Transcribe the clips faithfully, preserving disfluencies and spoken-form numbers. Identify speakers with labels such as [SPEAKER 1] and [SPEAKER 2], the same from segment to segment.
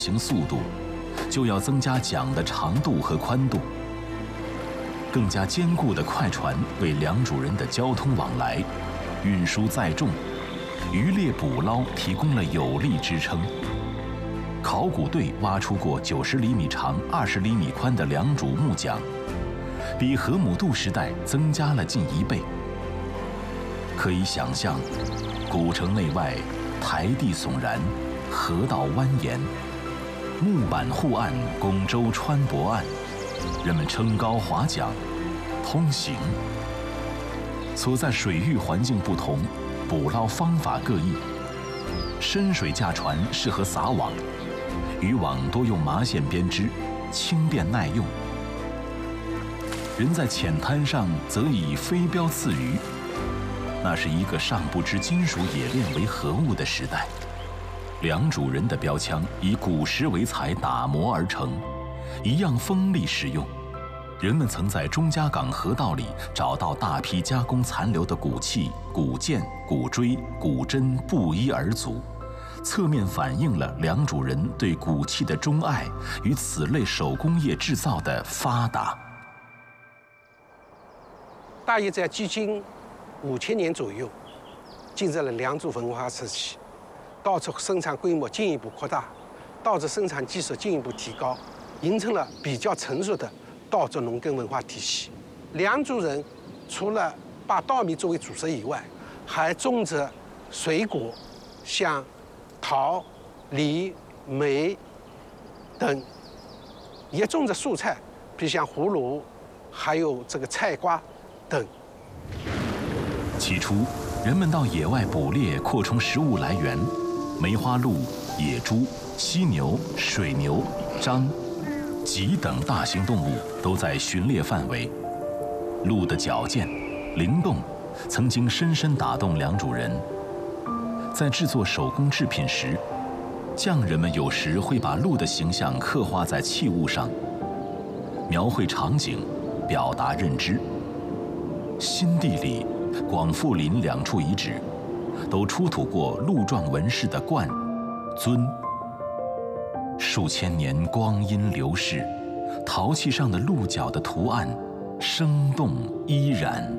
[SPEAKER 1] 行速度，就要增加桨的长度和宽度。更加坚固的快船为良渚人的交通往来、运输载重、渔猎捕捞提供了有力支撑。考古队挖出过九十厘米长、二十厘米宽的良渚木桨，比河姆渡时代增加了近一倍。可以想象，古城内外台地悚然，河道蜿蜒，木板护岸供舟穿泊岸，人们撑篙划桨通行。所在水域环境不同，捕捞方法各异。深水驾船适合撒网，渔网多用麻线编织，轻便耐用。人在浅滩上则以飞镖刺鱼，那是一个尚不知金属冶炼为何物的时代。良渚人的标枪以古石为材打磨而成，一样锋利实用。人们曾在钟家港河道里找到大批加工残留的骨器、骨剑、骨锥、骨针不一而足，侧面反映了良渚人对骨器的钟爱与此类手工业制造的发达。
[SPEAKER 2] 大约在距今五千年左右，进入了良渚文化时期，稻作生产规模进一步扩大，稻子生产技术进一步提高，形成了比较成熟的稻作农耕文化体系。良渚人除了把稻米作为主食以外，还种植水果，像桃、梨、梅等，也种植蔬菜，比如像葫芦，还有这个菜瓜等。
[SPEAKER 1] 起初，人们到野外捕猎扩充食物来源，梅花鹿、野猪、犀牛、水牛、獐、麂等大型动物都在巡猎范围。鹿的矫健、灵动，曾经深深打动良渚人。在制作手工制品时，匠人们有时会把鹿的形象刻画在器物上，描绘场景，表达认知。新地里、广富林两处遗址，都出土过鹿状纹饰的冠、尊。数千年光阴流逝，陶器上的鹿角的图案生动依然。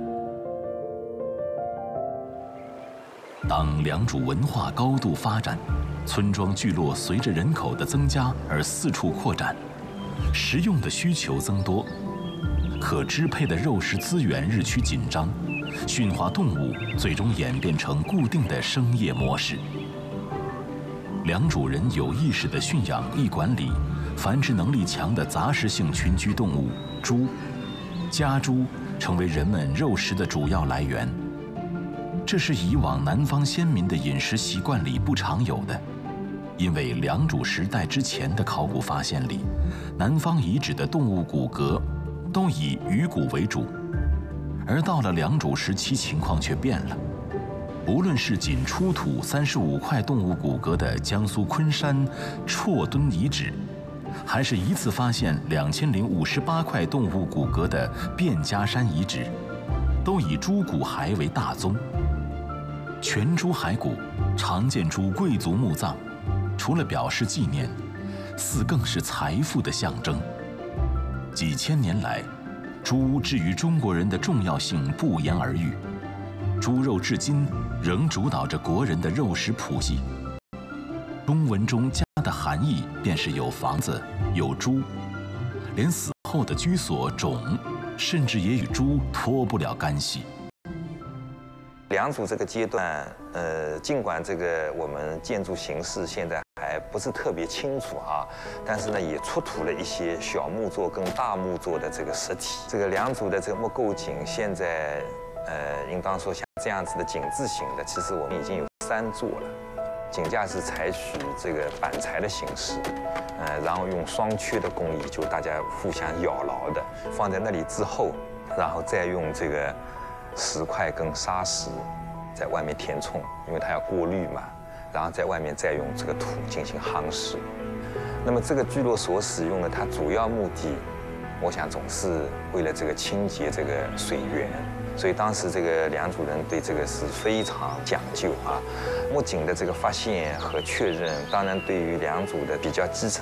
[SPEAKER 1] 当良渚文化高度发展，村庄聚落随着人口的增加而四处扩展，食用的需求增多，可支配的肉食资源日趋紧张，驯化动物最终演变成固定的生业模式。良渚人有意识地驯养易管理、繁殖能力强的杂食性群居动物猪，家猪成为人们肉食的主要来源。这是以往南方先民的饮食习惯里不常有的，因为良渚时代之前的考古发现里，南方遗址的动物骨骼都以鱼骨为主，而到了良渚时期，情况却变了。无论是仅出土三十五块动物骨骼的江苏昆山绰墩遗址，还是一次发现两千零五十八块动物骨骼的卞家山遗址，都以猪骨骸为大宗。全猪骸骨常见诸贵族墓葬，除了表示纪念，似更是财富的象征。几千年来，猪至于中国人的重要性不言而喻，猪肉至今仍主导着国人的肉食谱系。中文中家的含义便是有房子、有猪，连死后的居所、冢，甚至也与猪脱不了干系。
[SPEAKER 3] 良渚这个阶段，呃，尽管这个我们建筑形式现在还不是特别清楚啊，但是呢，也出土了一些小木作跟大木作的这个实体。这个良渚的这个木构井，现在呃，应当说像这样子的井字形的，其实我们已经有三座了。井架是采取这个板材的形式，呃，然后用双缺的工艺，就大家互相咬牢的放在那里之后，然后再用这个石块跟砂石在外面填充，因为它要过滤嘛，然后在外面再用这个土进行夯实。那么这个聚落所使用的，它主要目的，我想总是为了这个清洁这个水源。 所以当时这个梁主任对这个是非常讲究啊。木槿的这个发现和确认，当然对于梁族的比较基层